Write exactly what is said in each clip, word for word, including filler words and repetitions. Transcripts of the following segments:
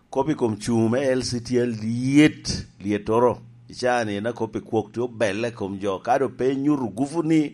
kopi kom chume L C T L liet lietoro ichani na kopi kuok to belle kom jo kado pe nyuru gufuni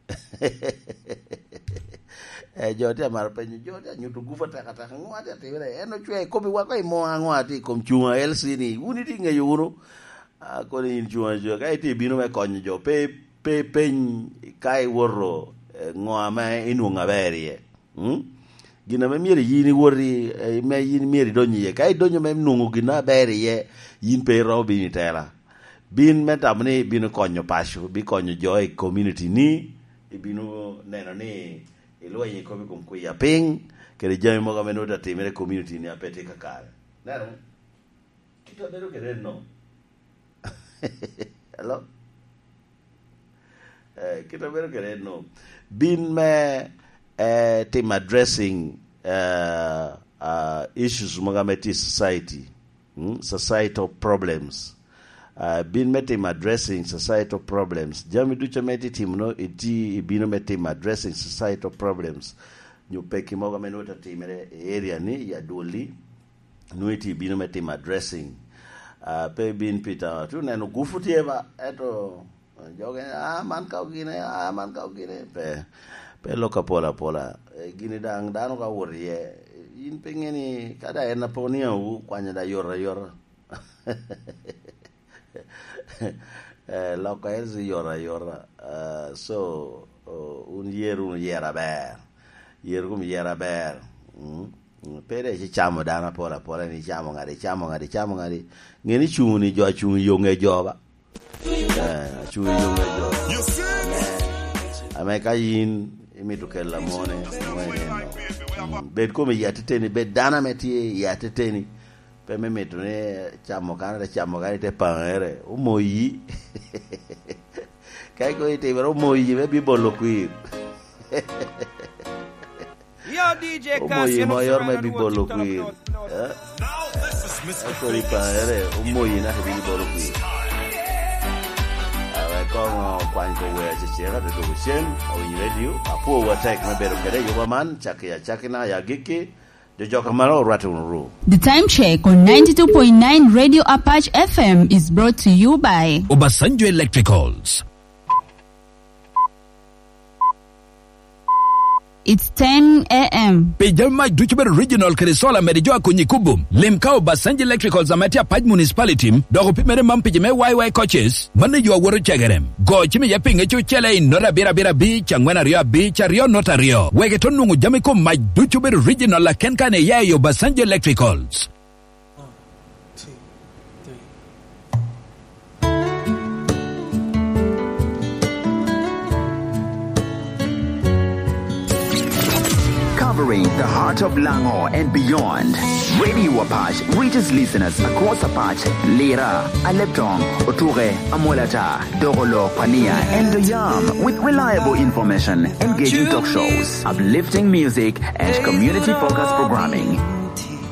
e jote mar pe jote nyuru gufa takata ngwate tibere eno chwe kopi wako imo angwati kom chuma L C ni uni ti nge yuru ko ni chuma jo kai ti bino me konyo jo pe pe pen kai woro ngoma inu ngaberie hm gina me mieri yini wori me yini mieri donye kai donyo me nungu gina berie yin pe ro bi tela bin metamni bin konyo pashu bi konyo joy community ni ibinu neno ni ilo yin ko bi kum ku ya ping kere jami mo gameno da timere community ni apete kakare nero kito dero kere no hello eh kito dero kere no bin me uh, team addressing uh, uh, issues mogameti society hmm? societal problems uh, bin me team addressing societal problems jami ducha meti team no iti bino me team addressing societal problems nyu peki mogameno timere area ni ya doli nuiti bino me team addressing uh, pe bin pita tu neno gufutieva eto joge ah man ka gine ah man ka gine pe pe loka pola pola e, gini dang dano ka worie in pengeni kada ena ponia u kwanya da yora yora eh loka elzi yora yora uh, so uh, un yeru yera ber yeru mi yera ber mm. pere ci chamo dana pola pola ni chamo ngari chamo ngari chamo ngari ngeni chuni jo chuni yonge joba eh chuni yonge joba ameka yin imitu kella mone no bed ko me yateteni bed dana meti yateteni pe me metu ne chamo kana chamo kana te panere o moyi kai ko ite vero moyi be bi bollo qui Yo D J Cassio mo yor me bi bollo qui eh ko ri panere o moyi na bi bollo qui con quanto vuoi c'era de dovusien o in radio a può attack me bero kere yo man chakia chakina ya giki de jokamaro ratunu. The time check on ninety-two point nine Radio Apache F M is brought to you by Obasanjo Electricals. It's ten a.m. Pejama Duchber Regional Kresola Merijoa Kunyikubu. Limkao Basanji Electricals Amatia Paj Municipality. Dogo Pimere Mampijame Y Y coaches. Mane you are worried chagarem. Go chimi yaping echo chele in Nora Bira Bira Beach and Wena Rio Beach Rio Nota Rio. Wegetonu Jamiko my Duchber Regional La Kenkane Yayo Basanji Electricals. Covering the heart of Langor and beyond. Radio Apache reaches listeners across Apache, Lira, Aleptong, Oture, Amolata, Dorolo, Pania, and Doyam with reliable information, engaging talk shows, uplifting music, and community-focused programming.